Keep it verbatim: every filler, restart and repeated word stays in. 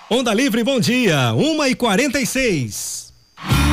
Onda Livre, bom dia, uma e quarenta e seis.